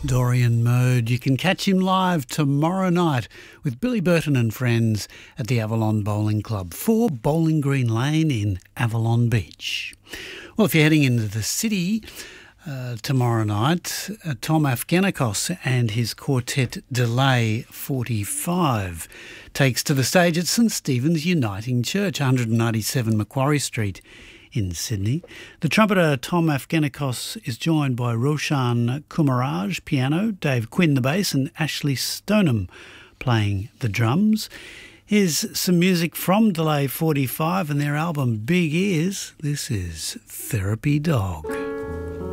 Dorian Mode. You can catch him live tomorrow night with Billy Burton and friends at the Avalon Bowling Club, 4 Bowling Green Lane in Avalon Beach. Well, if you're heading into the city tomorrow night, Tom Afgenikos and his quartet Delay 45 takes to the stage at St Stephen's Uniting Church, 197 Macquarie Street in Sydney. The trumpeter Tom Afgenikos is joined by Roshan Kumaraj, piano, Dave Quinn, the bass, and Ashley Stoneham playing the drums. Here's some music from Delay 45 and their album Big Ears. This is Therapy Dog.